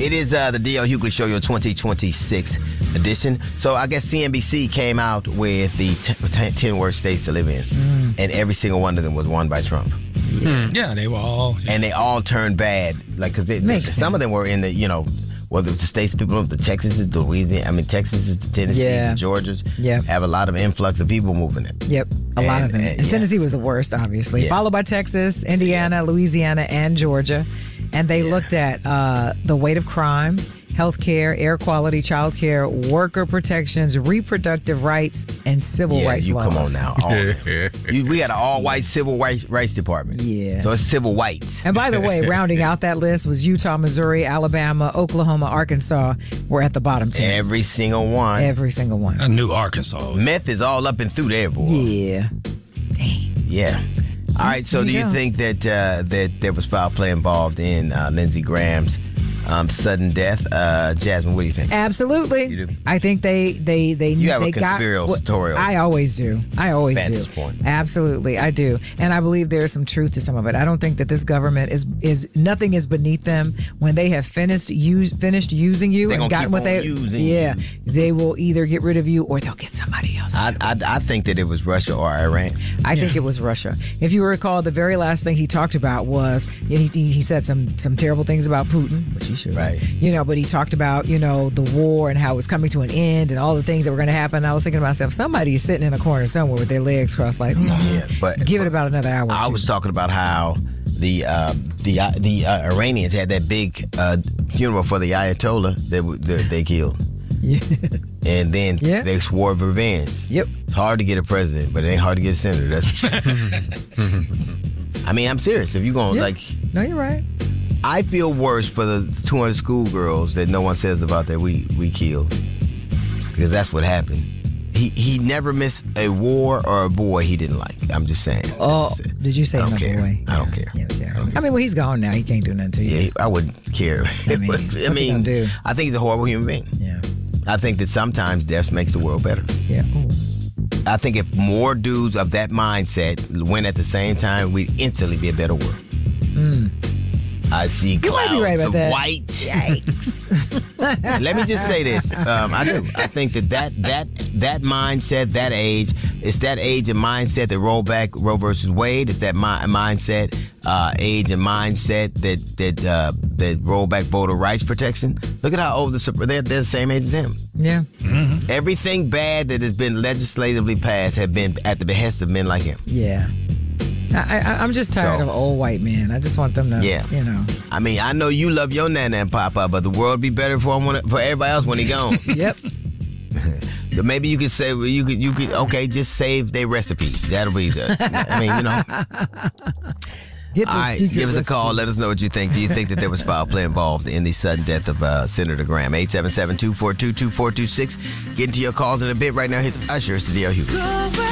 It is the D.L. Hughley Show, your 2026 edition. So I guess CNBC came out with the 10 worst states to live in, and every single one of them was won by Trump. Yeah, they were all. Yeah. And they all turned bad, like because some of them were in the the states people, the Texas, the Louisiana, Texas, the Tennessee, the Georgias, have a lot of influx of people moving in. Yep, a lot of them. And Tennessee was the worst, obviously, followed by Texas, Indiana, Louisiana, and Georgia. And they looked at the weight of crime, health care, air quality, child care, worker protections, reproductive rights, and civil rights laws. Come on now. We got an all-white civil rights department. Yeah. So it's civil whites. And by the way, rounding out that list was Utah, Missouri, Alabama, Oklahoma, Arkansas were at the bottom 10. Every single one. Every single one. I knew Arkansas. Meth is all up and through there, boy. Yeah. Dang. Yeah. All right, so do you think that there was foul play involved in Lindsey Graham's sudden death? Jasmine, what do you think? Absolutely. You do? I think they You have a conspiratorial. I always do. Vantage point. Absolutely, I do. And I believe there is some truth to some of it. I don't think that this government is nothing is beneath them. When they have finished using you and gotten what they they will either get rid of you or they'll get somebody else. I think that it was Russia or Iran. I think it was Russia. If you recall, the very last thing he talked about was he said some terrible things about Putin, which he should. Right. But he talked about the war and how it was coming to an end and all the things that were going to happen. I was thinking to myself, somebody's sitting in a corner somewhere with their legs crossed, like, give it about another hour. I was talking about how the Iranians had that big funeral for the Ayatollah that they killed. Yeah. And then they swore revenge. Yep. It's hard to get a president, but it ain't hard to get a senator. That's for sure. I'm serious. If you're going No, you're right. I feel worse for the 200 schoolgirls that no one says about that we killed, because that's what happened. He never missed a war or a boy he didn't like. I'm just saying. Oh, did you say another boy? I don't care. Well, he's gone now. He can't do nothing to you. Yeah, I wouldn't care. What's he gonna do? I think he's a horrible human being. Yeah. I think that sometimes death makes the world better. Yeah. Ooh. I think if more dudes of that mindset went at the same time, we'd instantly be a better world. I see clouds of white. Yikes. Let me just say this. I do. I think that mindset, that age, it's that age and mindset that roll back Roe versus Wade. It's that mindset, age and mindset that roll back voter rights protection. Look at how old they're the same age as him. Yeah. Mm-hmm. Everything bad that has been legislatively passed have been at the behest of men like him. Yeah. I'm just tired of old white men. I just want them to, I know you love your nana and papa, but the world would be better for everybody else when he gone. Yep. So maybe you could say, you could just save their recipes. That'll be the, All right, give us a call. Let us know what you think. Do you think that there was foul play involved in the sudden death of Senator Graham? 877-242-2426. Get into your calls in a bit. Right now, here's Usher to D.L. Hughley.